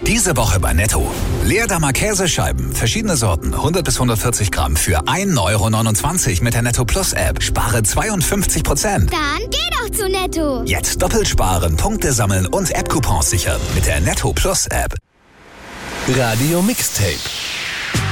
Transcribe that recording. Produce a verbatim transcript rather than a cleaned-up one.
Diese Woche bei Netto. Leerdammer Käsescheiben, verschiedene Sorten, hundert bis hundertvierzig Gramm für ein Euro neunundzwanzig mit der Netto Plus App. Spare zweiundfünfzig Prozent. Dann geh doch zu Netto. Jetzt doppelt sparen, Punkte sammeln und App-Coupons sichern mit der Netto Plus App. Radio Mixtape.